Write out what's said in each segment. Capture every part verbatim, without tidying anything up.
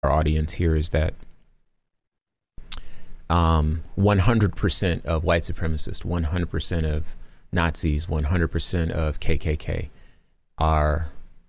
our audience here is that um, one hundred percent of white supremacists, one hundred percent of Nazis, one hundred percent of K K K are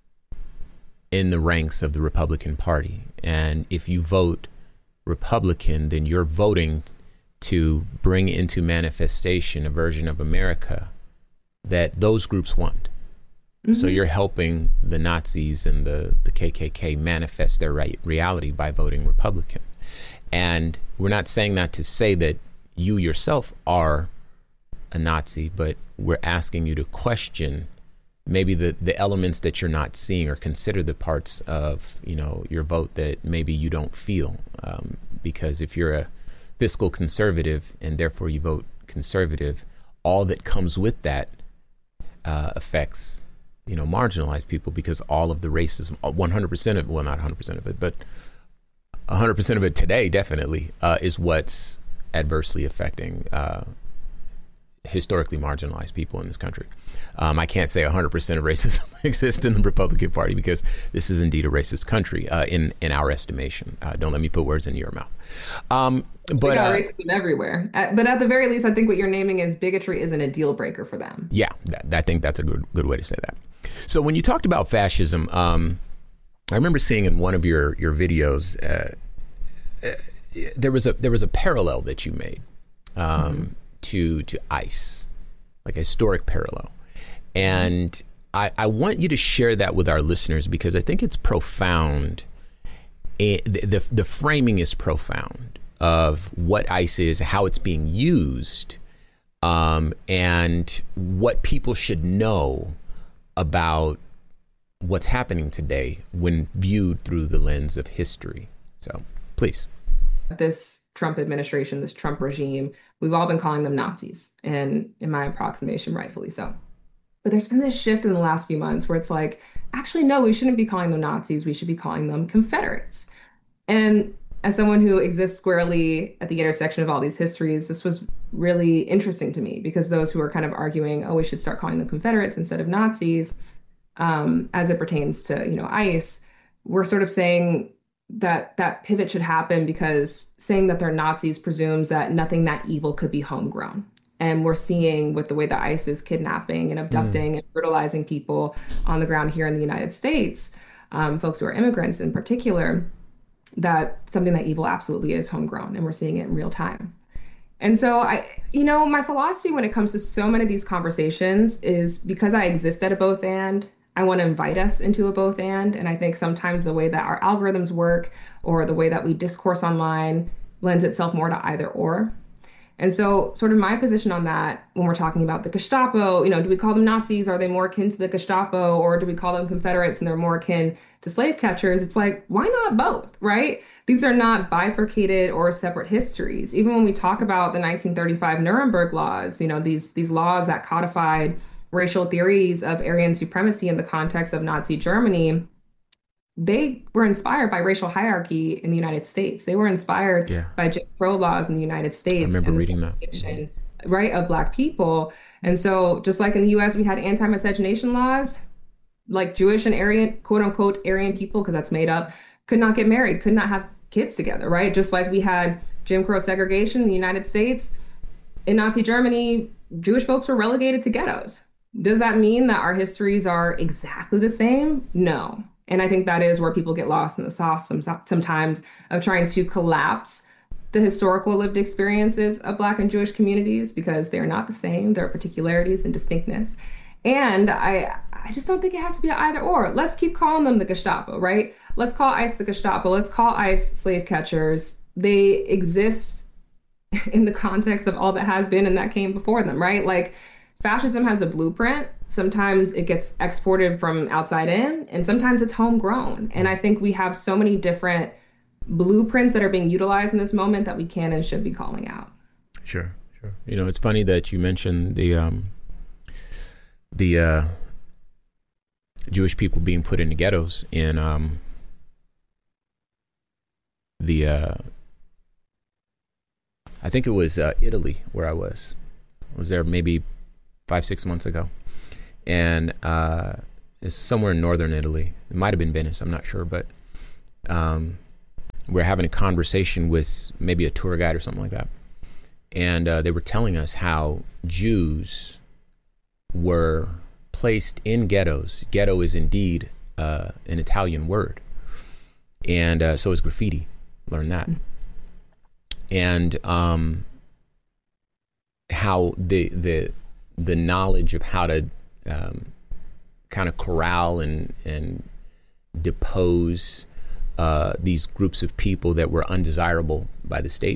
in the ranks of the Republican Party. And if you vote Republican, then you're voting to bring into manifestation a version of America that those groups want. Mm-hmm. So you're helping the Nazis and the, the K K K manifest their right reality by voting Republican. And we're not saying that to say that you yourself are a Nazi, but we're asking you to question maybe the, the elements that you're not seeing, or consider the parts of, you know, your vote that maybe you don't feel. Um, because if you're a fiscal conservative and therefore you vote conservative, all that comes with that uh, affects, you know, marginalized people, because all of the racism, one hundred percent of, well, not one hundred percent of it, but one hundred percent of it today definitely uh, is what's adversely affecting uh, historically marginalized people in this country. Um, I can't say one hundred percent of racism exists in the Republican Party, because this is indeed a racist country uh, in, in our estimation. Uh, don't let me put words in your mouth. Um, but we got uh, racism everywhere. At, but at the very least, I think what you're naming is bigotry isn't a deal breaker for them. Yeah, that, I think that's a good good way to say that. So when you talked about fascism, um, I remember seeing in one of your your videos uh, uh, there was a there was a parallel that you made um, mm-hmm. to to ICE, like a historic parallel, and I, I want you to share that with our listeners, because I think it's profound. It, the, the the framing is profound of what ICE is, how it's being used, um, and what people should know about what's happening today when viewed through the lens of history. So, please. This Trump administration, this Trump regime, we've all been calling them Nazis, and in my approximation, rightfully so. But there's been this shift in the last few months where it's like, actually, no, we shouldn't be calling them Nazis. We should be calling them Confederates. And as someone who exists squarely at the intersection of all these histories, this was really interesting to me, because those who are kind of arguing, oh, we should start calling them Confederates instead of Nazis, um, as it pertains to, you know, ICE, we're sort of saying that that pivot should happen, because saying that they're Nazis presumes that nothing that evil could be homegrown. And we're seeing with the way that ICE is kidnapping and abducting mm. and brutalizing people on the ground here in the United States, um, folks who are immigrants in particular, that something that evil absolutely is homegrown, and we're seeing it in real time. And so I, you know, my philosophy when it comes to so many of these conversations is, because I exist at a both and, I want to invite us into a both and. And I think sometimes the way that our algorithms work, or the way that we discourse online, lends itself more to either or. And so sort of my position on that, when we're talking about the Gestapo, you know, do we call them Nazis? Are they more akin to the Gestapo? Or do we call them Confederates and they're more akin to slave catchers? It's like, why not both, right? These are not bifurcated or separate histories. Even when we talk about the nineteen thirty-five Nuremberg laws, you know, these, these laws that codified racial theories of Aryan supremacy in the context of Nazi Germany, they were inspired by racial hierarchy in the United States. They were inspired yeah. by Jim Crow laws in the United States. I remember and reading that. Right, of Black people. And so just like in the U S, we had anti-miscegenation laws, like Jewish and Aryan, quote unquote, Aryan people, because that's made up, could not get married, could not have kids together, right? Just like we had Jim Crow segregation in the United States, in Nazi Germany, Jewish folks were relegated to ghettos. Does that mean that our histories are exactly the same? No. And I think that is where people get lost in the sauce some, sometimes, of trying to collapse the historical lived experiences of Black and Jewish communities, because they're not the same. There are particularities and distinctness. And I I just don't think it has to be either or. Let's keep calling them the Gestapo, right? Let's call ICE the Gestapo. Let's call ICE slave catchers. They exist in the context of all that has been and that came before them, right? Like, fascism has a blueprint. Sometimes it gets exported from outside in, and sometimes it's homegrown. And I think we have so many different blueprints that are being utilized in this moment that we can and should be calling out. Sure, sure. You know, it's funny that you mentioned the um, the uh, Jewish people being put into ghettos in um, the, uh, I think it was uh, Italy where I was. I was there maybe five, six months ago. And uh, it's somewhere in northern Italy. It might have been Venice, I'm not sure. But um, we're having a conversation with maybe a tour guide or something like that. And uh, they were telling us how Jews were placed in ghettos. Ghetto is indeed uh, an Italian word. And uh, so is graffiti. Learn that. Mm-hmm. And um, how the the the knowledge of how to um, kind of corral and and depose uh, these groups of people that were undesirable by the state.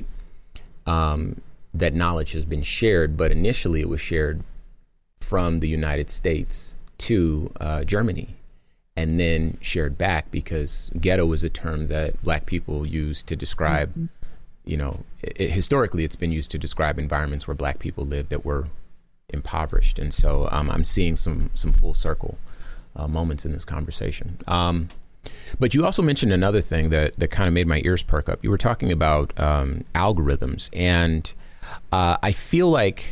Um, that knowledge has been shared, but initially it was shared from the United States to uh, Germany, and then shared back, because ghetto is a term that Black people use to describe, mm-hmm. you know, it, historically it's been used to describe environments where Black people lived that were impoverished. And so um, I'm seeing some some full circle uh, moments in this conversation. Um, but you also mentioned another thing that, that kind of made my ears perk up. You were talking about um, algorithms, and uh, I feel like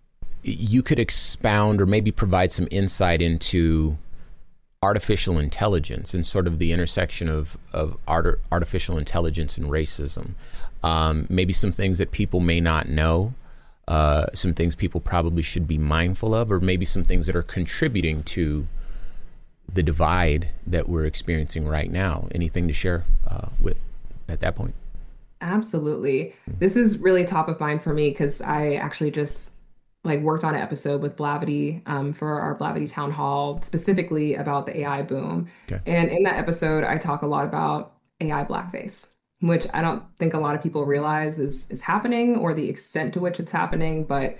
you could expound or maybe provide some insight into artificial intelligence and sort of the intersection of, of art, artificial intelligence and racism. Um, maybe some things that people may not know, uh, some things people probably should be mindful of, or maybe some things that are contributing to the divide that we're experiencing right now. Anything to share uh, with at that point? Absolutely. This is really top of mind for me because I actually just like worked on an episode with Blavity um, for our Blavity Town Hall, specifically about the A I boom. Okay. And in that episode, I talk a lot about A I blackface, which I don't think a lot of people realize is is happening, or the extent to which it's happening, but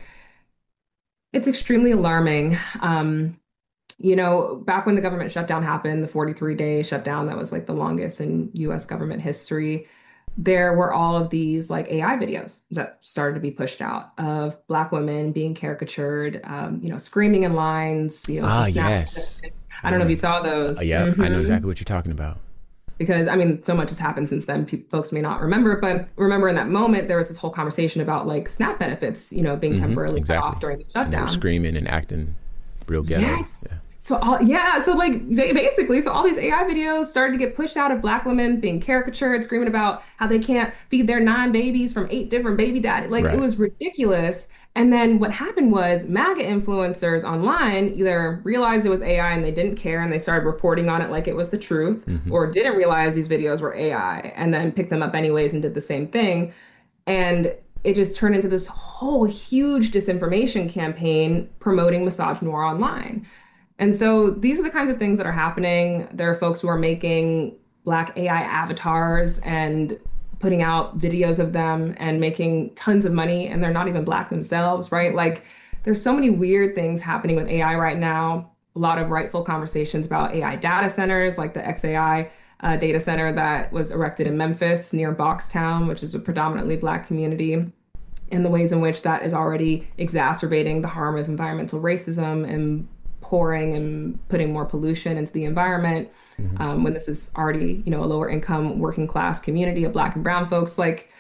it's extremely alarming. Um, you know, back when the government shutdown happened, the forty-three day shutdown, that was like the longest in U S government history. There were all of these like A I videos that started to be pushed out of Black women being caricatured, um, you know, screaming in lines, you know. Ah, yes. I don't know if you saw those. Uh, yeah, mm-hmm. I know exactly what you're talking about. Because, I mean, so much has happened since then. Pe- folks may not remember, but remember in that moment, there was this whole conversation about like SNAP benefits, you know, being mm-hmm, temporarily exactly. cut off during the shutdown. And they were screaming and acting real ghetto. Yes. Yeah. So all, yeah, so like basically, so all these A I videos started to get pushed out of Black women being caricatured, screaming about how they can't feed their nine babies from eight different baby daddies. Like right. It was ridiculous. And then what happened was MAGA influencers online either realized it was A I and they didn't care and they started reporting on it like it was the truth, mm-hmm. or didn't realize these videos were A I and then picked them up anyways and did the same thing. And it just turned into this whole huge disinformation campaign promoting misogynoir online. And so these are the kinds of things that are happening. There are folks who are making Black A I avatars and putting out videos of them and making tons of money, and they're not even Black themselves, right? Like there's so many weird things happening with A I right now. A lot of rightful conversations about A I data centers, like the X A I uh, data center that was erected in Memphis near Boxtown, which is a predominantly Black community, and the ways in which that is already exacerbating the harm of environmental racism and pouring and putting more pollution into the environment, mm-hmm. um, when this is already, you know, a lower income working class community of Black and brown folks. Like,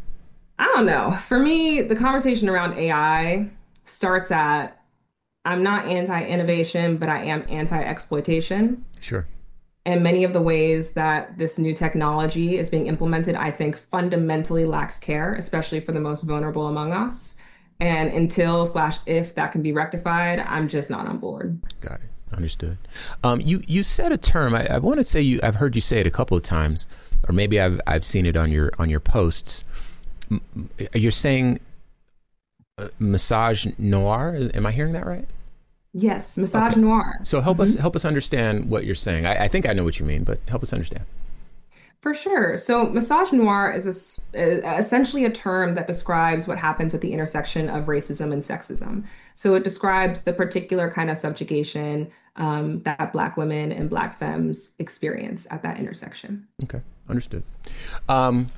I don't know. For me, the conversation around A I starts at, I'm not anti-innovation, but I am anti-exploitation. Sure. And many of the ways that this new technology is being implemented, I think fundamentally lacks care, especially for the most vulnerable among us. And until slash if that can be rectified, I'm just not on board. Got it. Understood. Um, you you said a term. I, I want to say you. I've heard you say it a couple of times, or maybe I've I've seen it on your on your posts. You're saying uh, massage noir. Am I hearing that right? Yes, massage okay. noir. So help mm-hmm. us help us understand what you're saying. I, I think I know what you mean, but help us understand. For sure. So misogynoir is a, essentially a term that describes what happens at the intersection of racism and sexism. So it describes the particular kind of subjugation um, that Black women and Black femmes experience at that intersection. Okay, understood. Um,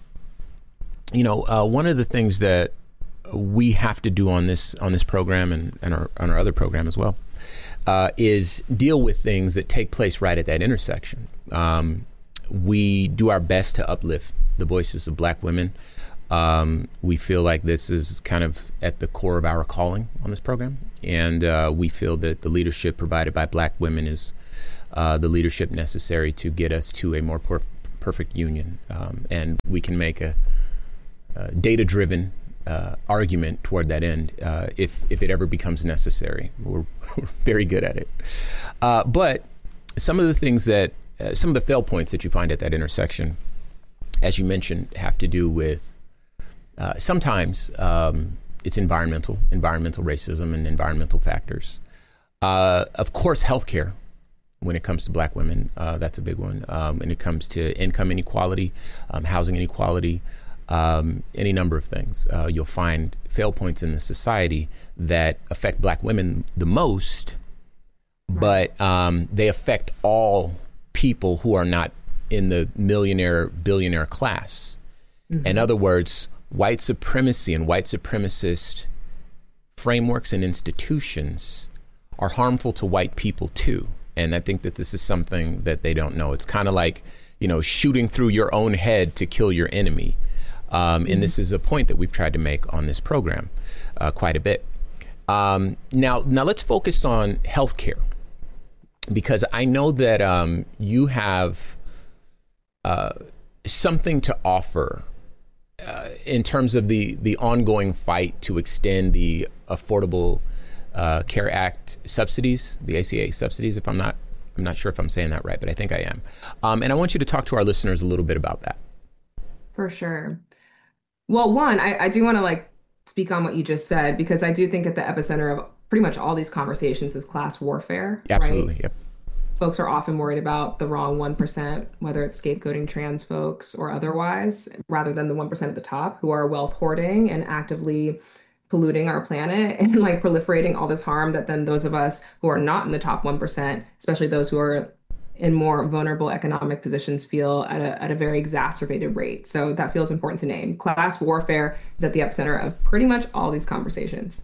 you know, uh, one of the things that we have to do on this on this program and, and our, on our other program as well uh, is deal with things that take place right at that intersection. Um, We do our best to uplift the voices of Black women. Um, we feel like this is kind of at the core of our calling on this program. And uh, we feel that the leadership provided by Black women is uh, the leadership necessary to get us to a more pro- perfect union, um, and we can make a, a data-driven uh, argument toward that end uh, if if it ever becomes necessary. We're, we're very good at it. Uh, but some of the things that, uh, some of the fail points that you find at that intersection, as you mentioned, have to do with uh, sometimes um, it's environmental, environmental racism and environmental factors. Uh, of course, healthcare. When it comes to Black women, uh, that's a big one. Um, when it comes to income inequality, um, housing inequality, um, any number of things, uh, you'll find fail points in the society that affect Black women the most, but um, they affect all people who are not in the millionaire, billionaire class. Mm-hmm. In other words, white supremacy and white supremacist frameworks and institutions are harmful to white people too. And I think that this is something that they don't know. It's kind of like, you know, shooting through your own head to kill your enemy. Um, mm-hmm. And this is a point that we've tried to make on this program uh, quite a bit. Um, now, now let's focus on healthcare, because I know that um, you have uh, something to offer uh, in terms of the, the ongoing fight to extend the Affordable Uh, Care Act subsidies, the A C A subsidies, if I'm not, I'm not sure if I'm saying that right, but I think I am. Um, and I want you to talk to our listeners a little bit about that. For sure. Well, one, I, I do want to like speak on what you just said, because I do think at the epicenter of pretty much all these conversations is class warfare. Absolutely. Right? Yep. Folks are often worried about the wrong one percent, whether it's scapegoating trans folks or otherwise, rather than the one percent at the top who are wealth hoarding and actively polluting our planet and like proliferating all this harm that then those of us who are not in the top one percent, especially those who are in more vulnerable economic positions, feel at a, at a very exacerbated rate. So that feels important to name. Class warfare is at the epicenter of pretty much all these conversations.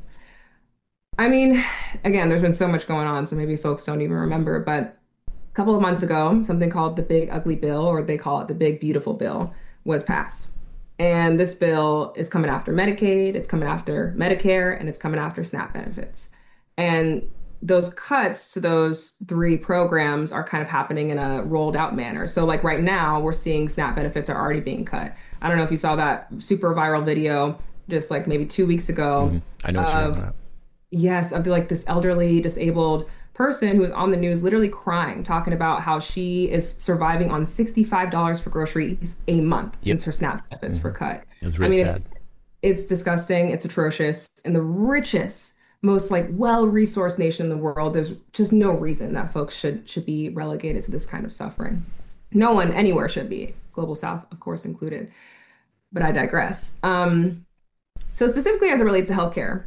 I mean, again, there's been so much going on, so maybe folks don't even remember, but a couple of months ago, something called the Big Ugly Bill, or they call it the Big Beautiful Bill, was passed. And this bill is coming after Medicaid, it's coming after Medicare, and it's coming after SNAP benefits. And those cuts to those three programs are kind of happening in a rolled out manner. So like right now, we're seeing SNAP benefits are already being cut. I don't know if you saw that super viral video just like maybe two weeks ago. Mm-hmm. I know what you're talking about. Yes, of like this elderly, disabled person who was on the news literally crying, talking about how she is surviving on sixty-five dollars for groceries a month Yep. since her SNAP benefits Mm-hmm. were cut. It was really I mean, sad. it's it's disgusting. It's atrocious. In the richest, most like well-resourced nation in the world, there's just no reason that folks should should be relegated to this kind of suffering. No one anywhere should be, Global South, of course, included. But I digress. Um, so specifically as it relates to healthcare,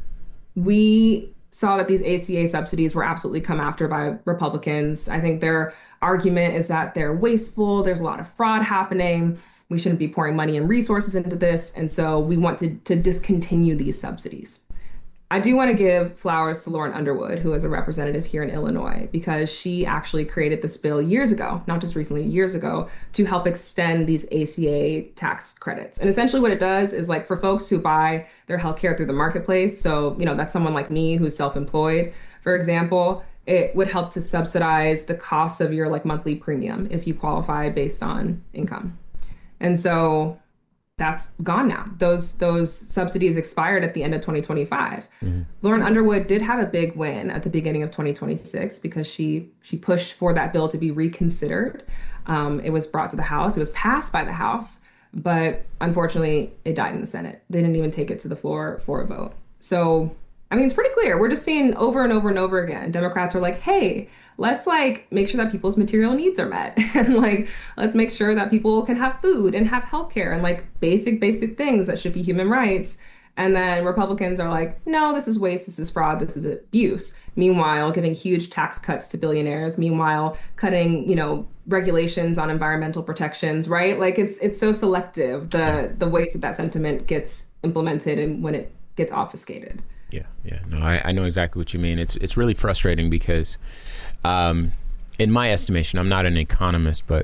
we saw that these A C A subsidies were absolutely come after by Republicans. I think their argument is that they're wasteful. There's a lot of fraud happening. We shouldn't be pouring money and resources into this. And so we want to, to discontinue these subsidies. I do want to give flowers to Lauren Underwood, who is a representative here in Illinois, because she actually created this bill years ago, not just recently, years ago, to help extend these A C A tax credits. And essentially what it does is like for folks who buy their healthcare through the marketplace, so, you know, that's someone like me who's self-employed, for example, it would help to subsidize the cost of your like monthly premium if you qualify based on income. And so that's gone now. Those those subsidies expired at the end of twenty twenty-five. Mm-hmm. Lauren Underwood did have a big win at the beginning of twenty twenty-six because she she pushed for that bill to be reconsidered. Um, it was brought to the House. It was passed by the House, but unfortunately, it died in the Senate. They didn't even take it to the floor for a vote. So, I mean, it's pretty clear. We're just seeing over and over and over again, Democrats are like, hey, let's like make sure that people's material needs are met. And like, let's make sure that people can have food and have healthcare and like basic, basic things that should be human rights. And then Republicans are like, no, this is waste, this is fraud, this is abuse. Meanwhile, giving huge tax cuts to billionaires. Meanwhile, cutting, you know, regulations on environmental protections, right? Like it's it's so selective, the the ways that that sentiment gets implemented and when it gets obfuscated. Yeah, yeah. No, I, I know exactly what you mean. It's it's really frustrating because, um, in my estimation, I'm not an economist, but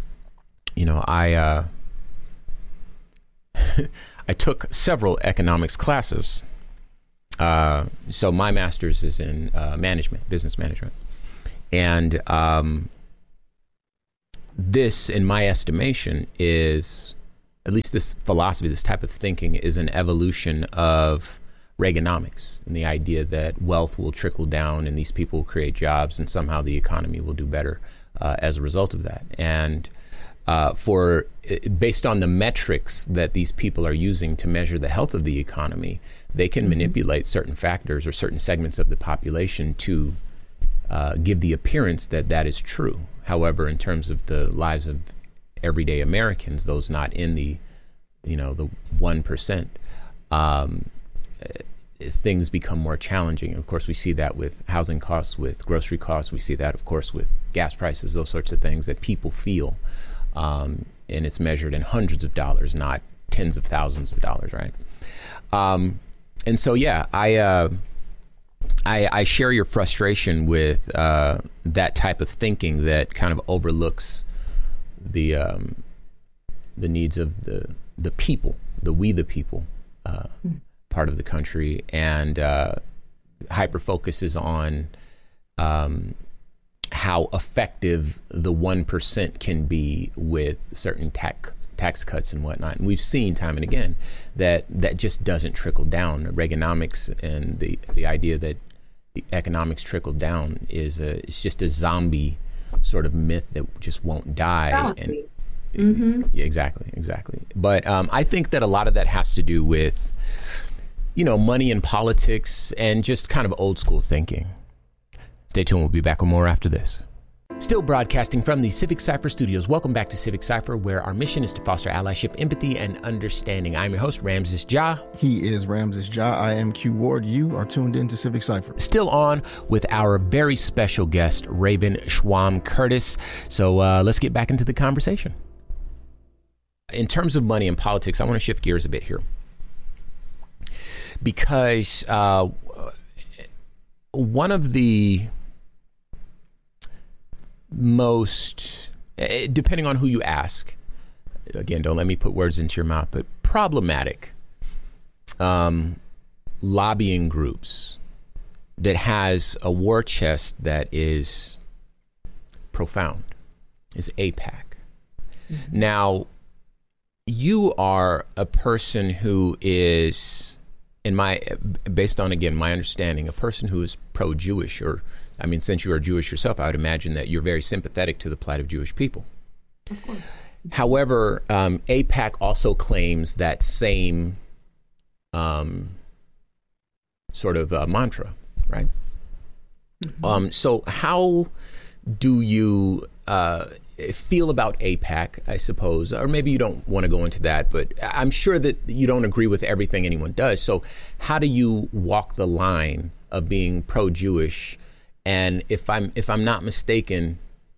you know, I uh, I took several economics classes. Uh, so my master's is in uh, management, business management, and um, this, in my estimation, is, at least this philosophy, this type of thinking, is an evolution of Reaganomics, and the idea that wealth will trickle down and these people will create jobs and somehow the economy will do better uh, as a result of that. And uh, for based on the metrics that these people are using to measure the health of the economy, they can mm-hmm. manipulate certain factors or certain segments of the population to uh, give the appearance that that is true. However, in terms of the lives of everyday Americans, those not in the, you know, the one percent, um, things become more challenging. Of course, we see that with housing costs, with grocery costs. We see that, of course, with gas prices, those sorts of things that people feel. Um, and it's measured in hundreds of dollars, not tens of thousands of dollars, right? Um, and so, yeah, I, uh, I, I share your frustration with uh, that type of thinking that kind of overlooks the um, the needs of the the people, the we the people. Uh, mm. part of the country, and uh, hyper focuses on um, how effective the one percent can be with certain tax tax cuts and whatnot. And we've seen time and again that that just doesn't trickle down. Reaganomics and the, the idea that the economics trickle down is a, it's just a zombie sort of myth that just won't die. Exactly. And mm-hmm. yeah, exactly, exactly. But um, I think that a lot of that has to do with, you know, money and politics and just kind of old school thinking. Stay tuned. We'll be back with more after this. Still broadcasting from the Civic Cypher studios. Welcome back to Civic Cypher, where our mission is to foster allyship, empathy, and understanding. I'm your host, Ramses Ja. He is Ramses Ja. I am Q Ward. You are tuned in to Civic Cypher. Still on with our very special guest, Raven Schwam Curtis. So uh, let's get back into the conversation. In terms of money and politics, I want to shift gears a bit here. Because uh, one of the most, depending on who you ask, again, don't let me put words into your mouth, but problematic um, lobbying groups that has a war chest that is profound is AIPAC. Mm-hmm. Now, you are a person who is, in my, based on, again, my understanding, a person who is pro-Jewish, or, I mean, since you are Jewish yourself, I would imagine that you're very sympathetic to the plight of Jewish people. Of course. However, um, AIPAC also claims that same um, sort of uh, mantra, right? Mm-hmm. Um, so how do you uh, feel about AIPAC, I suppose, or maybe you don't want to go into that, but I'm sure that you don't agree with everything anyone does. So how do you walk the line of being pro-Jewish and, if I'm if I'm not mistaken,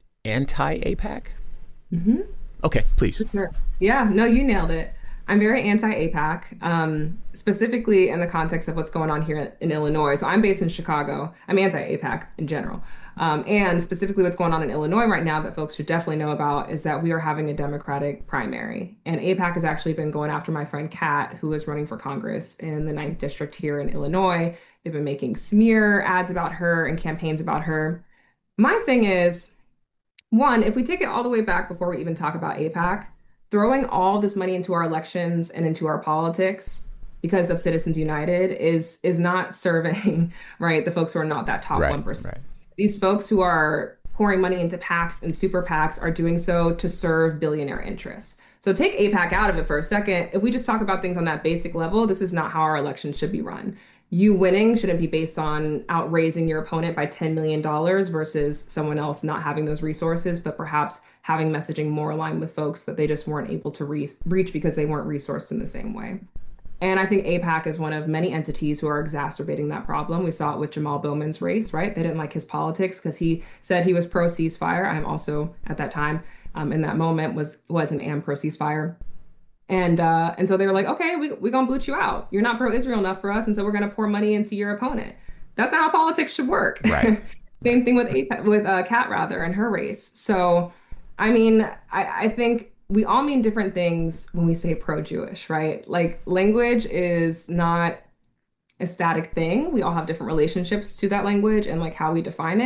anti-AIPAC? Mm-hmm. Okay, please. Sure. Yeah, no, you nailed it. I'm very anti-AIPAC, um, specifically in the context of what's going on here in Illinois. So I'm based in Chicago. I'm anti-AIPAC in general. Um, and specifically what's going on in Illinois right now that folks should definitely know about is that we are having a Democratic primary. And AIPAC has actually been going after my friend Kat, who is running for Congress in the ninth District here in Illinois. They've been making smear ads about her and campaigns about her. My thing is, one, if we take it all the way back before we even talk about AIPAC, throwing all this money into our elections and into our politics because of Citizens United is is not serving, right, the folks who are not that top right, one percent. Right. These folks who are pouring money into PACs and super PACs are doing so to serve billionaire interests. So take AIPAC out of it for a second. If we just talk about things on that basic level, this is not how our elections should be run. You winning shouldn't be based on outraising your opponent by ten million dollars versus someone else not having those resources, but perhaps having messaging more aligned with folks that they just weren't able to re- reach because they weren't resourced in the same way. And I think AIPAC is one of many entities who are exacerbating that problem. We saw it with Jamal Bowman's race, right? They didn't like his politics because he said he was pro ceasefire. I'm also at that time, um, in that moment, was was an am pro ceasefire. And uh, and so they were like, okay, we, we're going to boot you out. You're not pro-Israel enough for us. And so we're going to pour money into your opponent. That's not how politics should work. Right. Same thing with AIPAC, with uh, Kat, rather, and her race. So, I mean, I, I think we all mean different things when we say pro-Jewish, right? Like, language is not a static thing. We all have different relationships to that language and like how we define it. For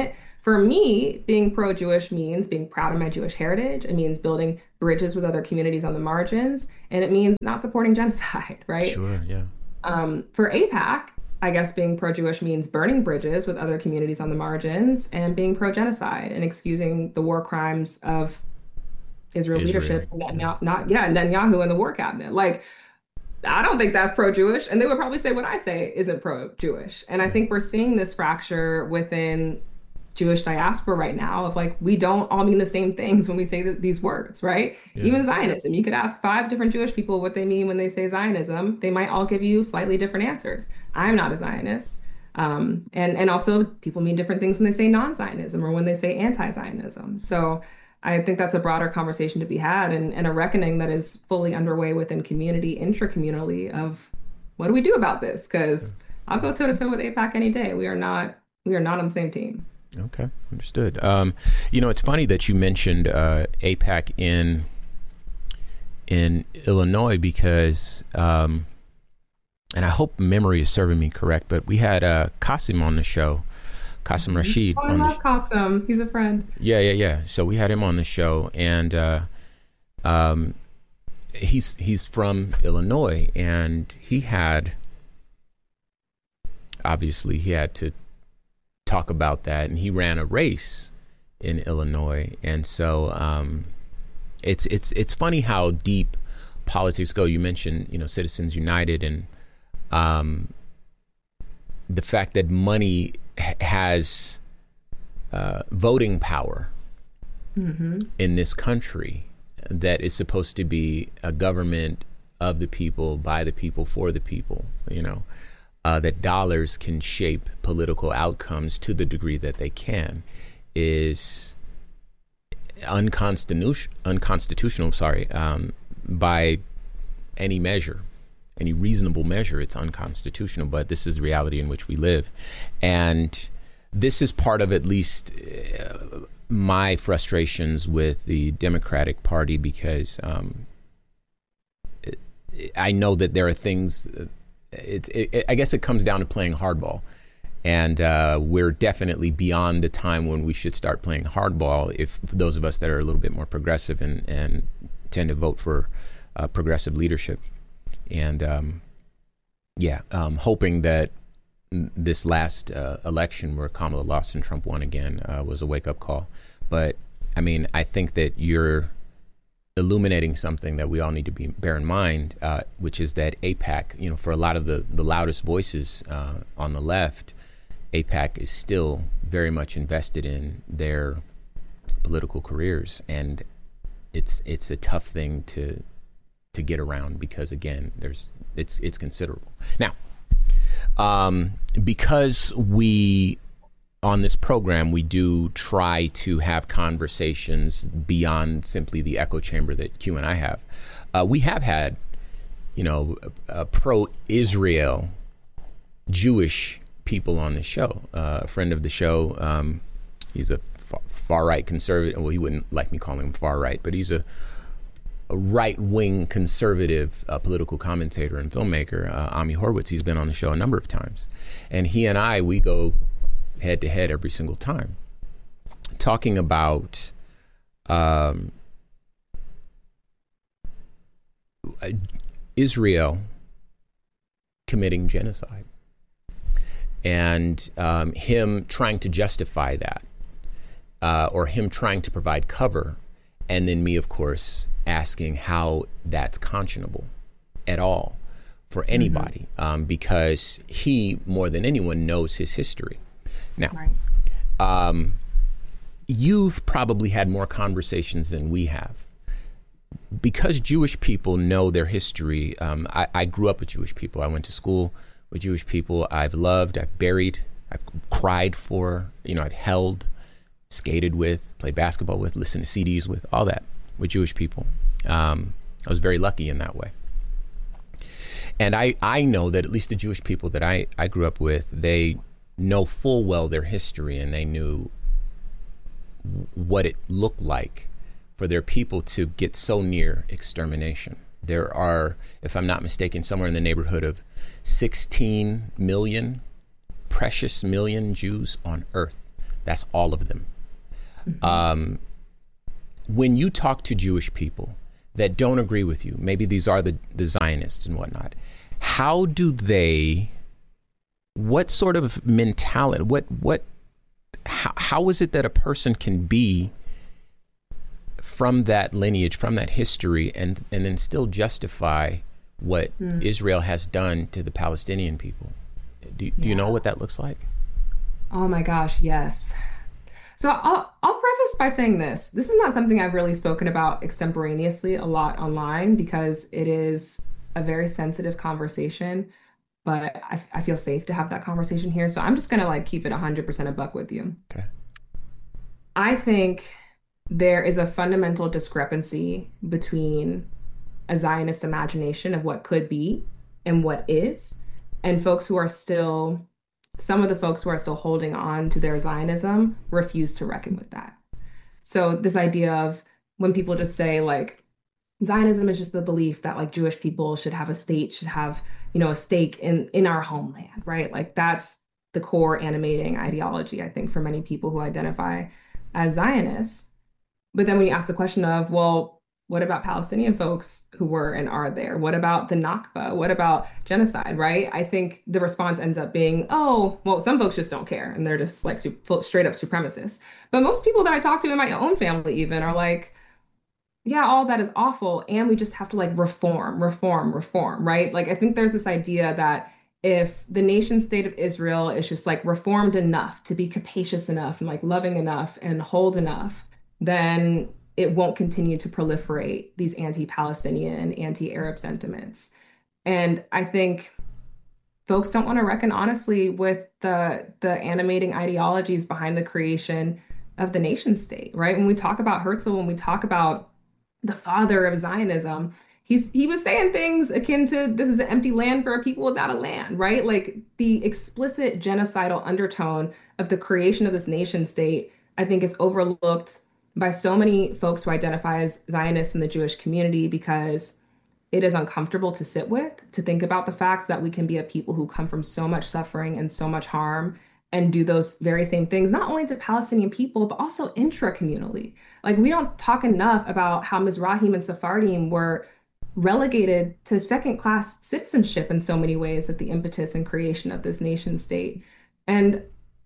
For me, being pro-Jewish means being proud of my Jewish heritage. It means building bridges with other communities on the margins, and it means not supporting genocide, right? Sure, yeah. Um, for AIPAC, I guess being pro-Jewish means burning bridges with other communities on the margins and being pro-genocide and excusing the war crimes of Israel's Israel. leadership, not, not yeah, Netanyahu and the war cabinet. Like, I don't think that's pro-Jewish, and they would probably say what I say isn't pro-Jewish. And I think we're seeing this fracture within Jewish diaspora right now of like, we don't all mean the same things when we say th- these words, right? Yeah. Even Zionism, you could ask five different Jewish people what they mean when they say Zionism. They might all give you slightly different answers. I'm not a Zionist. Um, and, and also people mean different things when they say non-Zionism or when they say anti-Zionism. So I think that's a broader conversation to be had, and, and a reckoning that is fully underway within community, intra-communally, of what do we do about this? Because I'll go toe-to-toe with AIPAC any day. We are not, we are not on the same team. Okay, understood. Um, you know, it's funny that you mentioned uh, AIPAC in in Illinois because, um, and I hope memory is serving me correct, but we had uh, Qasim on the show, Qasim Rashid. Oh, I on love the Qasim. He's a friend. Yeah, yeah, yeah. So we had him on the show, and uh, um, he's he's from Illinois, and he had obviously he had to talk about that, and he ran a race in Illinois, and so um, it's it's it's funny how deep politics go. You mentioned, you know, Citizens United, and um, the fact that money ha- has uh, voting power mm-hmm. in this country that is supposed to be a government of the people, by the people, for the people, you know. Uh, that dollars can shape political outcomes to the degree that they can, is unconstitutional. Unconstitutional, sorry, um, by any measure, any reasonable measure. It's unconstitutional. But this is the reality in which we live, and this is part of at least uh, my frustrations with the Democratic Party, because um, it, I know that there are things. Uh, It, it, I guess it comes down to playing hardball, and uh, we're definitely beyond the time when we should start playing hardball. If those of us that are a little bit more progressive and, and tend to vote for uh, progressive leadership, and um, yeah, um, hoping that this last uh, election where Kamala lost and Trump won again uh, was a wake-up call. But I mean, I think that you're illuminating something that we all need to be bear in mind, uh, which is that AIPAC, you know, for a lot of the, the loudest voices uh, on the left, AIPAC is still very much invested in their political careers, and it's it's a tough thing to to get around because, again, there's it's it's considerable. Now, um, because we on this program, we do try to have conversations beyond simply the echo chamber that Q and I have. Uh, we have had, you know, uh, pro-Israel Jewish people on the show. Uh, a friend of the show, um, he's a far, far-right conservative. Well, he wouldn't like me calling him far-right, but he's a, a right-wing conservative uh, political commentator and filmmaker, uh, Ami Horowitz. He's been on the show a number of times. And he and I, we go head to head every single time, talking about um, Israel committing genocide, and um, him trying to justify that, uh, or him trying to provide cover, and then me, of course, asking how that's conscionable at all for anybody, mm-hmm. um, because he, more than anyone, knows his history. Now, right. um, you've probably had more conversations than we have. Because Jewish people know their history, um, I, I grew up with Jewish people. I went to school with Jewish people. I've loved, I've buried, I've cried for, you know, I've held, skated with, played basketball with, listened to C Ds with, all that with Jewish people. Um, I was very lucky in that way. And I, I know that at least the Jewish people that I, I grew up with, they know full well their history, and they knew what it looked like for their people to get so near extermination. There are, if I'm not mistaken, somewhere in the neighborhood of sixteen million, precious million Jews on earth That's all of them. Mm-hmm. Um, when you talk to Jewish people that don't agree with you, maybe these are the, the Zionists and whatnot, how do they, what sort of mentality, what, what, how, how is it that a person can be from that lineage, from that history, and, and then still justify what mm. Israel has done to the Palestinian people? Do, do yeah. you know what that looks like? Oh my gosh, yes. So I'll, I'll preface by saying this. This is not something I've really spoken about extemporaneously a lot online because it is a very sensitive conversation, but I, I feel safe to have that conversation here. So I'm just going to like keep it one hundred percent a buck with you. Okay. I think there is a fundamental discrepancy between a Zionist imagination of what could be and what is, and folks who are still, some of the folks who are still holding on to their Zionism refuse to reckon with that. So this idea of when people just say like, Zionism is just the belief that like Jewish people should have a state, should have, you know, a stake in, in our homeland, right? Like that's the core animating ideology, I think, for many people who identify as Zionists. But then when you ask the question of, well, what about Palestinian folks who were and are there? What about the Nakba? What about genocide, right? I think the response ends up being, oh, well, some folks just don't care. And they're just like su- straight up supremacists. But most people that I talk to in my own family even are like, yeah, all that is awful. And we just have to like reform, reform, reform, right? Like, I think there's this idea that if the nation state of Israel is just like reformed enough to be capacious enough and like loving enough and hold enough, then it won't continue to proliferate these anti-Palestinian, anti-Arab sentiments. And I think folks don't want to reckon honestly with the, the animating ideologies behind the creation of the nation state, right? When we talk about Herzl, when we talk about the father of Zionism, he's he was saying things akin to this is an empty land for a people without a land, right? Like the explicit genocidal undertone of the creation of this nation state, I think is overlooked by so many folks who identify as Zionists in the Jewish community because it is uncomfortable to sit with, to think about the facts that we can be a people who come from so much suffering and so much harm and do those very same things, not only to Palestinian people, but also intra-communally. Like we don't talk enough about how Mizrahim and Sephardim were relegated to second-class citizenship in so many ways at the impetus and creation of this nation state. And,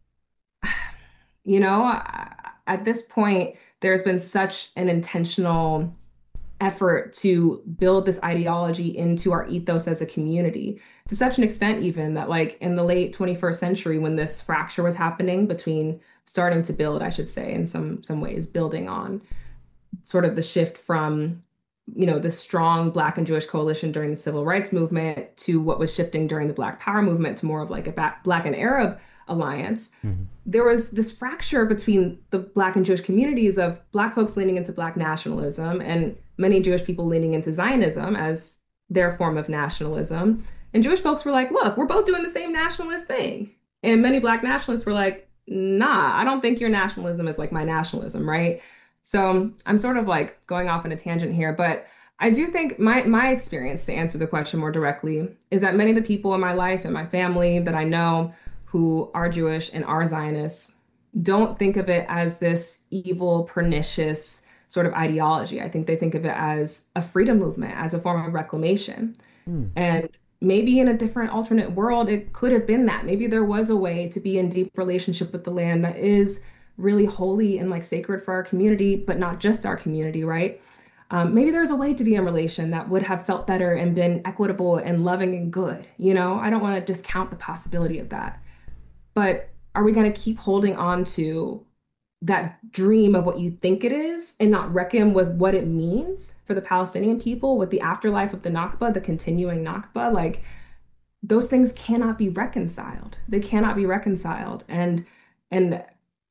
you know, at this point, there's been such an intentional effort to build this ideology into our ethos as a community, to such an extent even that like in the late twenty-first century, when this fracture was happening between starting to build, I should say, in some some ways, building on sort of the shift from, you know, the strong Black and Jewish coalition during the civil rights movement to what was shifting during the Black Power movement to more of like a Black and Arab alliance, mm-hmm. there was this fracture between the Black and Jewish communities of Black folks leaning into Black nationalism and many Jewish people leaning into Zionism as their form of nationalism. And Jewish folks were like, look, we're both doing the same nationalist thing. And many Black nationalists were like, nah, I don't think your nationalism is like my nationalism, right? So I'm sort of like going off on a tangent here, but I do think my my experience, to answer the question more directly, is that many of the people in my life and my family that I know who are Jewish and are Zionists don't think of it as this evil, pernicious sort of ideology. I think they think of it as a freedom movement, as a form of reclamation. Mm. And maybe in a different alternate world, it could have been that. Maybe there was a way to be in deep relationship with the land that is really holy and like sacred for our community, but not just our community, right? Um, maybe there's a way to be in relation that would have felt better and been equitable and loving and good. You know, I don't want to discount the possibility of that. But are we going to keep holding on to that dream of what you think it is and not reckon with what it means for the Palestinian people, with the afterlife of the Nakba, the continuing Nakba? Like, those things cannot be reconciled. They cannot be reconciled. And, and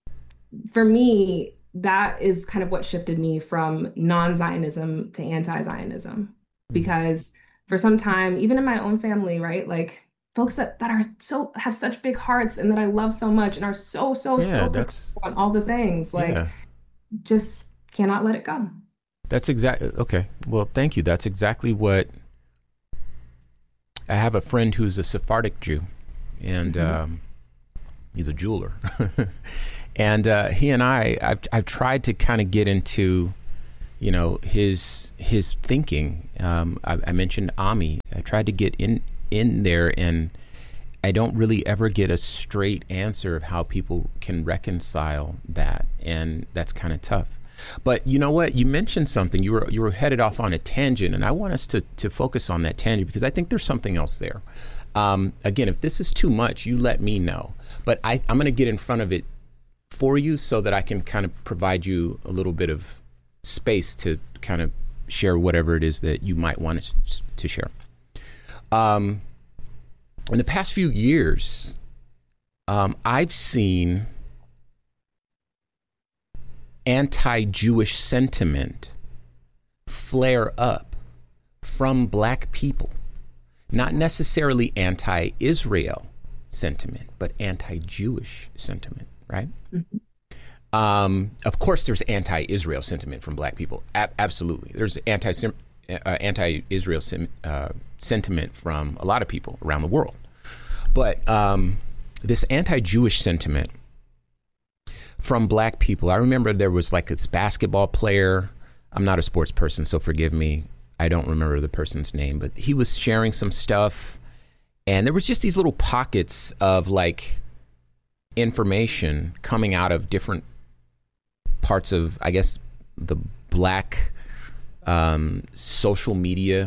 for me, that is kind of what shifted me from non-Zionism to anti-Zionism. Because for some time, even in my own family, right, like, folks that, that are so have such big hearts and that I love so much and are so, so, yeah, so that's on all the things, like yeah. just cannot let it go. That's exactly, okay. Well, thank you. That's exactly what, I have a friend who's a Sephardic Jew, and mm-hmm. um, He's a jeweler. And uh, he and I, I've, I've tried to kind of get into, you know, his his thinking. Um, I, I mentioned Ami. I tried to get in, in there, and I don't really ever get a straight answer of how people can reconcile that. And that's kind of tough. But you know what? You mentioned something. You were you were headed off on a tangent, and I want us to, to focus on that tangent because I think there's something else there. Um, again, if this is too much, you let me know. But I, I'm going to get in front of it for you so that I can kind of provide you a little bit of space to kind of share whatever it is that you might want to share. Um, in the past few years, um, I've seen anti-Jewish sentiment flare up from black people. Not necessarily anti-Israel sentiment, but anti-Jewish sentiment, right? Mm-hmm. Um, of course, there's anti-Israel sentiment from black people. A- absolutely. There's anti uh, anti-Israel sim- uh, sentiment from a lot of people around the world. But um, this anti-Jewish sentiment from black people, I remember there was like this basketball player. I'm not a sports person, so forgive me. I don't remember the person's name, but he was sharing some stuff, and there was just these little pockets of like information coming out of different parts of, I guess, the black um, social media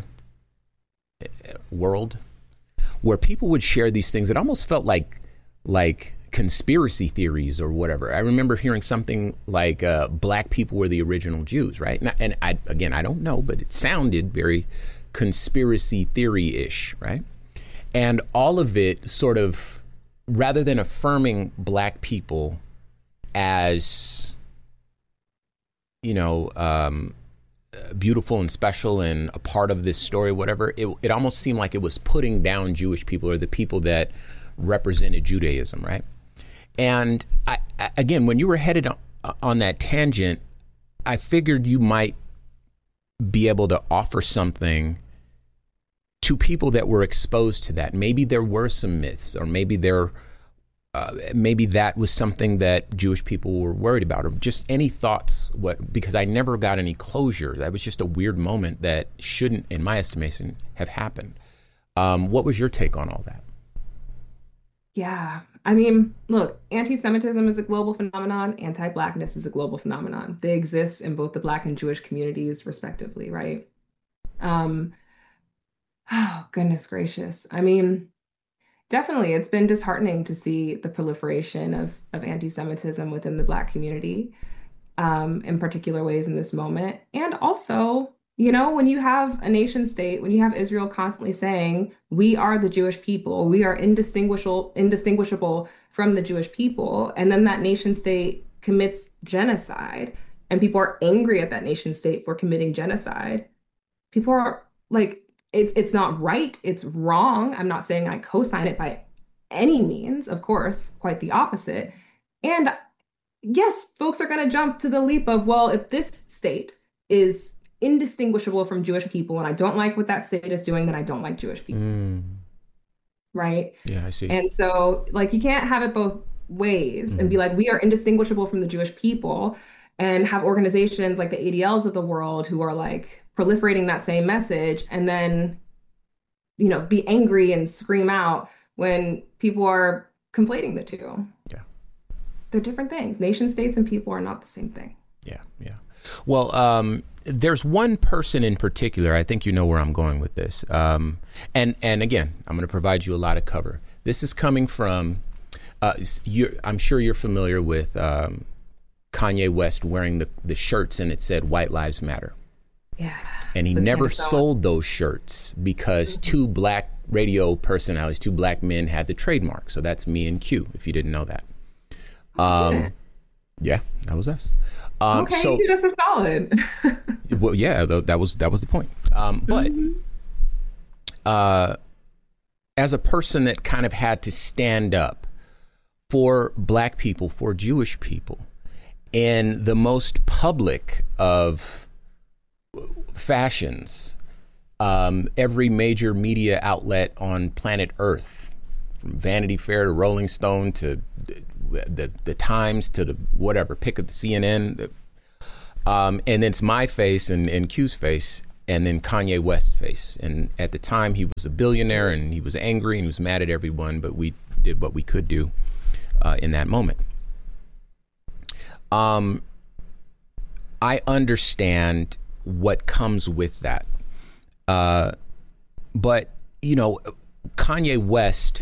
world, where people would share these things. It almost felt like like conspiracy theories or whatever. I remember hearing something like uh, black people were the original Jews, right? And, and I, again, I don't know, but it sounded very conspiracy theory-ish, right? And all of it sort of, rather than affirming black people as, you know, um, beautiful and special and a part of this story, whatever, it, it almost seemed like it was putting down Jewish people or the people that represented Judaism, right? And I, I, again, when you were headed on, on that tangent, I figured you might be able to offer something to people that were exposed to that. Maybe there were some myths, or maybe there, uh, maybe that was something that Jewish people were worried about, or just any thoughts. What? Because I never got any closure. That was just a weird moment that shouldn't, in my estimation, have happened. Um, what was your take on all that? Yeah. I mean, look, anti-Semitism is a global phenomenon. Anti-Blackness is a global phenomenon. They exist in both the Black and Jewish communities, respectively, right? Um, oh, goodness gracious. I mean, definitely, it's been disheartening to see the proliferation of, of anti-Semitism within the Black community, um, in particular ways in this moment. And also, you know, when you have a nation state, when you have Israel constantly saying, we are the Jewish people, we are indistinguishable, indistinguishable from the Jewish people, and then that nation state commits genocide, and people are angry at that nation state for committing genocide, people are like, it's it's not right, it's wrong. I'm not saying I co-sign it by any means, of course, quite the opposite. And yes, folks are going to jump to the leap of, well, if this state is indistinguishable from Jewish people, and I don't like what that state is doing, then I don't like Jewish people. Mm. Right? Yeah, I see. And so, like, you can't have it both ways mm. and be like, we are indistinguishable from the Jewish people, and have organizations like the A D Ls of the world who are like proliferating that same message, and then, you know, be angry and scream out when people are conflating the two. Yeah. They're different things. Nation states and people are not the same thing. Yeah, yeah. Well, um, there's one person in particular, I think you know where I'm going with this. Um, and, and again, I'm going to provide you a lot of cover. This is coming from, uh, you're, I'm sure you're familiar with um, Kanye West wearing the, the shirts and it said White Lives Matter. Yeah. And he never sold those shirts because mm-hmm. two black radio personalities, two black men had the trademark. So that's me and Q, if you didn't know that. Um, yeah, that was us. Um, okay, so, you did us a solid. Well, yeah, that was that was the point. Um, but mm-hmm. uh, as a person that kind of had to stand up for black people, for Jewish people, in the most public of fashions, um, every major media outlet on planet Earth from Vanity Fair to Rolling Stone to the the, the Times to the whatever, pick of the C N N. Um, and then it's my face and, and Q's face, and then Kanye West's face. And at the time, he was a billionaire, and he was angry, and he was mad at everyone, but we did what we could do uh, in that moment. Um, I understand what comes with that. Uh, but, you know, Kanye West,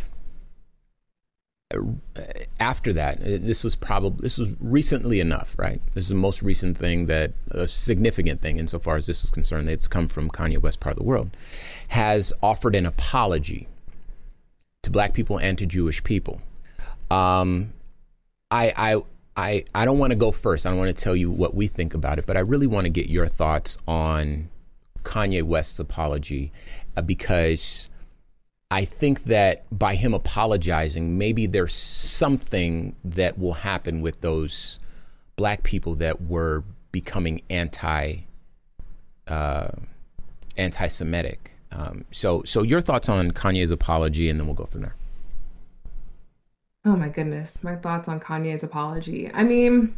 after that, this was probably, this was recently enough, right? This is the most recent thing that, a significant thing insofar as this is concerned, that's come from Kanye West part of the world, has offered an apology to Black people and to Jewish people. Um, I, I, I, I don't want to go first. I don't want to tell you what we think about it, but I really want to get your thoughts on Kanye West's apology, uh, because I think that by him apologizing, maybe there's something that will happen with those Black people that were becoming anti, uh, anti-Semitic. Um, so, so your thoughts on Kanye's apology, and then we'll go from there. Oh my goodness, my thoughts on Kanye's apology. I mean,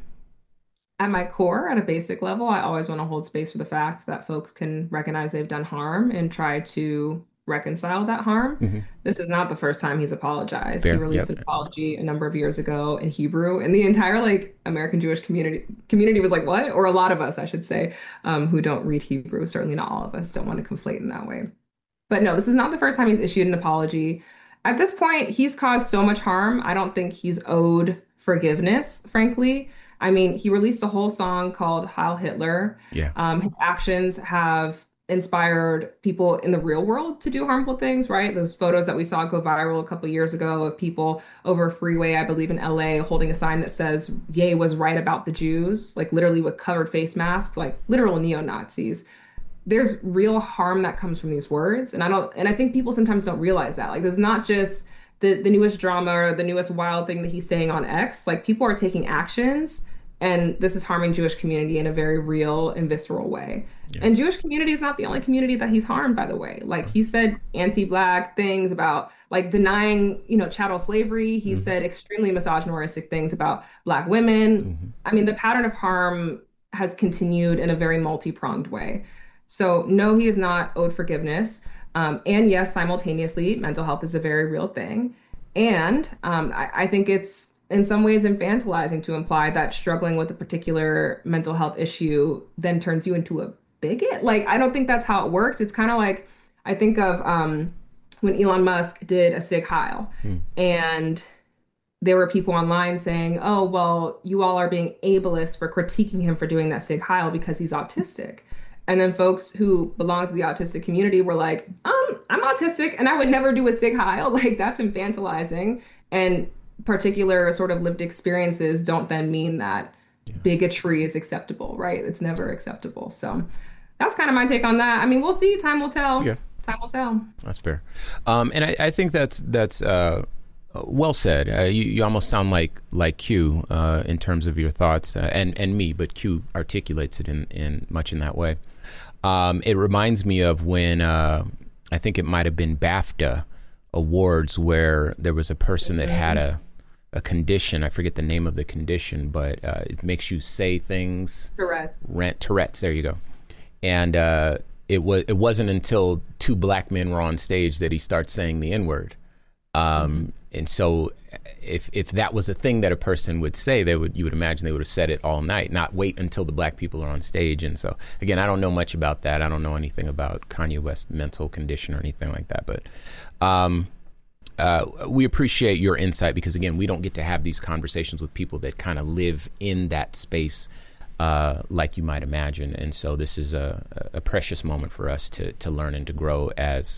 at my core, at a basic level, I always want to hold space for the fact that folks can recognize they've done harm and try to reconcile that harm. Mm-hmm. This is not the first time he's apologized. Fair. He released yep. an apology a number of years ago in Hebrew, and the entire like American Jewish community community was like, what? Or a lot of us, I should say, um, who don't read Hebrew, certainly not all of us, don't want to conflate in that way. But no, this is not the first time he's issued an apology. At this point, he's caused so much harm. I don't think he's owed forgiveness, frankly. I mean, he released a whole song called Heil Hitler. Yeah. Um, his actions have inspired people in the real world to do harmful things, right? Those photos that we saw go viral a couple years ago of people over a freeway, I believe in L A, holding a sign that says, Ye was right about the Jews, like literally with covered face masks, like literal neo-Nazis. There's real harm that comes from these words. And I don't, and I think people sometimes don't realize that. Like, there's not just the, the newest drama or the newest wild thing that he's saying on X. Like, people are taking actions, and this is harming Jewish community in a very real and visceral way. Yeah. And Jewish community is not the only community that he's harmed, by the way. Like, he said anti-Black things about like denying, you know, chattel slavery. He mm-hmm. said extremely misogynistic things about Black women. Mm-hmm. I mean, the pattern of harm has continued in a very multi-pronged way. So no, he is not owed forgiveness. Um, and yes, simultaneously, mental health is a very real thing. And um, I, I think it's in some ways infantilizing to imply that struggling with a particular mental health issue then turns you into a bigot. Like, I don't think that's how it works. It's kind of like, I think of um, when Elon Musk did a Sig Heil, hmm. and there were people online saying, oh, well, you all are being ableist for critiquing him for doing that Sig Heil because he's autistic. And then folks who belong to the autistic community were like, um, I'm autistic and I would never do a Sig Heil. Like, that's infantilizing. And particular sort of lived experiences don't then mean that yeah. bigotry is acceptable, right? It's never acceptable. So that's kind of my take on that. I mean, we'll see. Time will tell. Yeah. Time will tell. That's fair. Um, and I, I think that's that's uh, well said. Uh, you, you almost sound like like Q uh, in terms of your thoughts, uh, and and me, but Q articulates it in, in much in that way. Um, it reminds me of when uh, I think it might have been BAFTA Awards, where there was a person that had a a condition. I forget the name of the condition, but uh, it makes you say things. Tourette's. Rent, Tourette's. There you go. And uh, it was it wasn't until two Black men were on stage that he starts saying the N-word. Um, mm-hmm. And so, if if that was a thing that a person would say, they would you would imagine they would have said it all night, not wait until the Black people are on stage. And so, again, I don't know much about that. I don't know anything about Kanye West's mental condition or anything like that. But um, uh, we appreciate your insight because, again, we don't get to have these conversations with people that kind of live in that space, uh, like you might imagine. And so, this is a, a precious moment for us to to learn and to grow as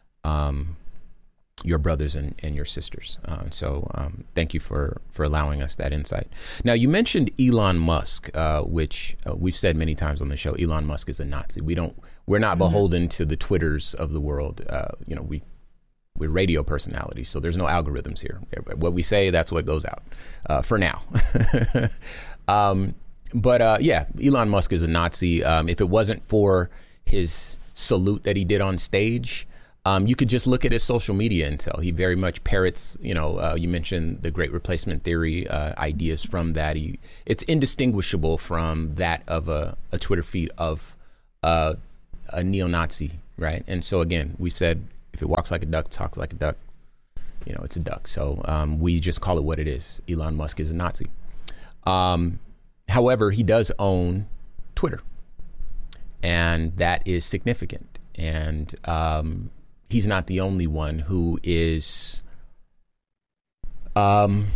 Um, your brothers and, and your sisters. Uh, so um, thank you for, for allowing us that insight. Now, you mentioned Elon Musk, uh, which uh, we've said many times on the show. Elon Musk is a Nazi. We don't, we're not mm-hmm. beholden to the Twitters of the world. Uh, you know, we, we're radio personalities, so there's no algorithms here. What we say, that's what goes out uh, for now. um, but uh, yeah, Elon Musk is a Nazi. Um, if it wasn't for his salute that he did on stage, Um, you could just look at his social media intel. He very much parrots, you know, uh, you mentioned the Great Replacement Theory uh, ideas from that. He, it's indistinguishable from that of a, a Twitter feed of uh, a neo-Nazi, right? And so, again, we've said if it walks like a duck, talks like a duck, you know, it's a duck. So um, we just call it what it is. Elon Musk is a Nazi. Um, however, he does own Twitter, and that is significant. And um, he's not the only one who is um,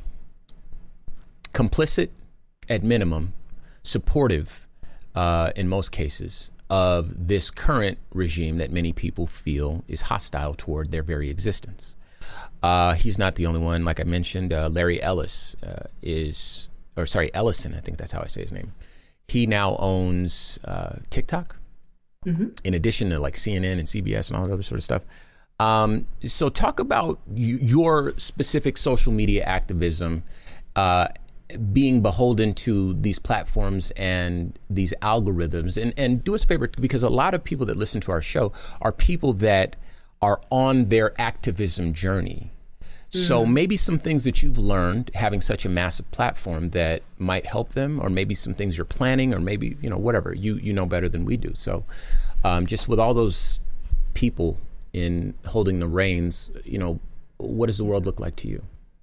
complicit, at minimum, supportive uh, in most cases of this current regime that many people feel is hostile toward their very existence. Uh, he's not the only one. Like I mentioned, uh, Larry Ellis uh, is, or sorry, Ellison, I think that's how I say his name. He now owns uh, TikTok, mm-hmm. in addition to like C N N and C B S and all that other sort of stuff. Um, so talk about y- your specific social media activism, uh, being beholden to these platforms and these algorithms. And, and do us a favor, because a lot of people that listen to our show are people that are on their activism journey. Mm-hmm. So maybe some things that you've learned having such a massive platform that might help them, or maybe some things you're planning, or maybe, you know, whatever, you, you know better than we do. So um, just with all those people in holding the reins, you know, what does the world look like to you?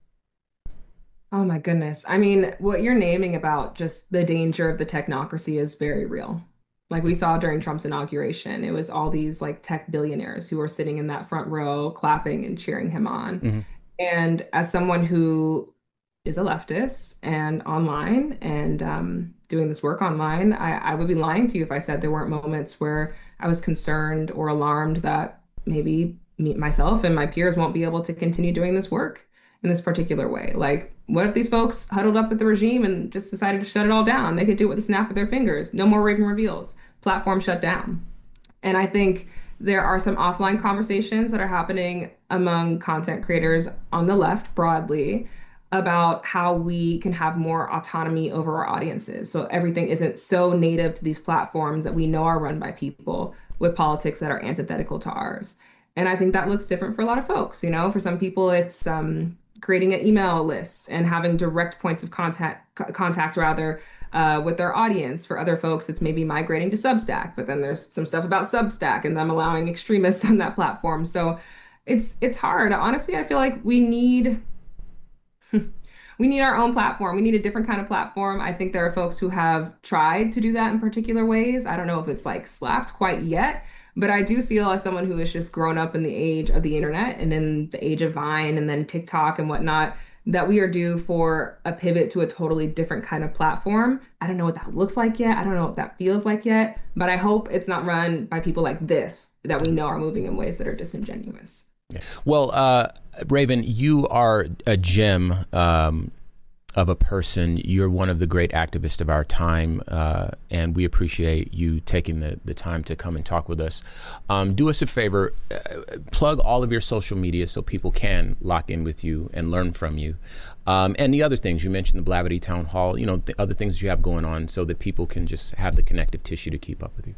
Oh my goodness. I mean, what you're naming about just the danger of the technocracy is very real. Like we saw during Trump's inauguration, it was all these like tech billionaires who were sitting in that front row clapping and cheering him on. Mm-hmm. And as someone who is a leftist and online and um, doing this work online, I, I would be lying to you if I said there weren't moments where I was concerned or alarmed that maybe me, myself and my peers won't be able to continue doing this work in this particular way. Like, what if these folks huddled up at the regime and just decided to shut it all down? They could do it with a snap of their fingers. No more Raven reveals. Platform shut down. And I think there are some offline conversations that are happening among content creators on the left broadly about how we can have more autonomy over our audiences. So everything isn't so native to these platforms that we know are run by people with politics that are antithetical to ours. And I think that looks different for a lot of folks. You know, for some people, it's um, creating an email list and having direct points of contact, c- contact rather, uh, with their audience. For other folks, it's maybe migrating to Substack, but then there's some stuff about Substack and them allowing extremists on that platform. So it's it's hard. Honestly, I feel like we need we need our own platform. We need a different kind of platform. I think there are folks who have tried to do that in particular ways. I don't know if it's like slapped quite yet. But I do feel, as someone who has just grown up in the age of the internet and in the age of Vine and then TikTok and whatnot, that we are due for a pivot to a totally different kind of platform. I don't know what that looks like yet. I don't know what that feels like yet. But I hope it's not run by people like this that we know are moving in ways that are disingenuous. Yeah. Well, uh, Raven, you are a gem um, of a person. You're one of the great activists of our time, uh, and we appreciate you taking the, the time to come and talk with us. Um, do us a favor, uh, plug all of your social media so people can lock in with you and learn from you. Um, and the other things, you mentioned the Blavity Town Hall, you know, the other things you have going on so that people can just have the connective tissue to keep up with you.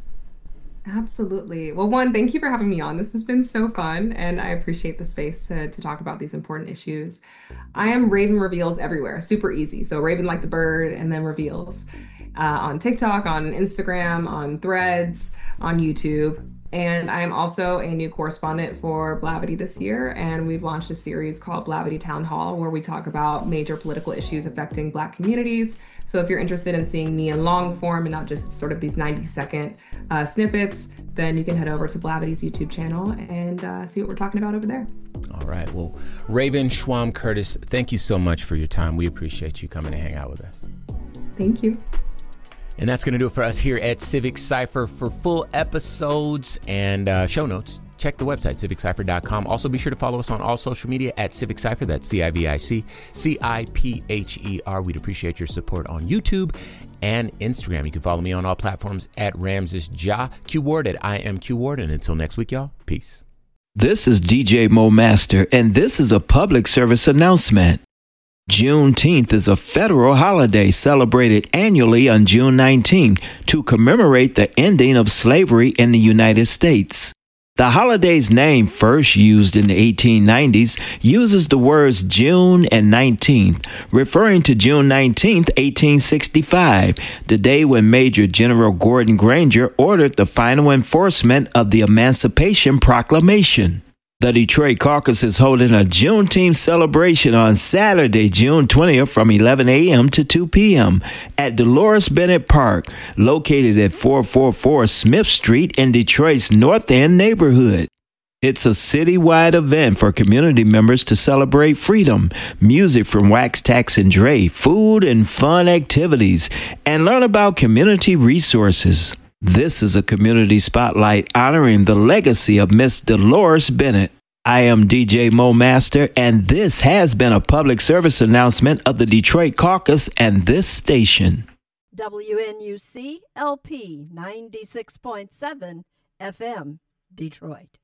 Absolutely. Well, one, thank you for having me on. This has been so fun, and I appreciate the space to, to talk about these important issues. I am Raven Reveals everywhere. Super easy. So Raven like the bird, and then Reveals uh, on TikTok, on Instagram, on Threads, on YouTube. And I am also a new correspondent for Blavity this year, and we've launched a series called Blavity Town Hall, where we talk about major political issues affecting Black communities. So if you're interested in seeing me in long form and not just sort of these ninety second uh, snippets, then you can head over to Blavity's YouTube channel and uh, see what we're talking about over there. All right. Well, Raven Schwam Curtis, thank you so much for your time. We appreciate you coming to hang out with us. Thank you. And that's going to do it for us here at Civic Cypher. For full episodes and uh, show notes, check the website, civic cypher dot com. Also, be sure to follow us on all social media at Civic Cypher. That's C I V I C C I P H E R. We'd appreciate your support on YouTube and Instagram. You can follow me on all platforms at Ramses Ja, Q Ward at I am Q Ward. And until next week, y'all, peace. This is D J Mo Master, and this is a public service announcement. Juneteenth is a federal holiday celebrated annually on June nineteenth to commemorate the ending of slavery in the United States. The holiday's name, first used in the eighteen nineties, uses the words June and nineteenth, referring to June nineteenth, eighteen sixty-five, the day when Major General Gordon Granger ordered the final enforcement of the Emancipation Proclamation. The Detroit Caucus is holding a Juneteenth celebration on Saturday, June twentieth from eleven a.m. to two p.m. at Dolores Bennett Park, located at four forty-four Smith Street in Detroit's North End neighborhood. It's a citywide event for community members to celebrate freedom, music from Wax Tax and Dre, food and fun activities, and learn about community resources. This is a community spotlight honoring the legacy of Miss Dolores Bennett. I am D J Mo Master, and this has been a public service announcement of the Detroit Caucus and this station. W N U C L P ninety-six point seven F M, Detroit.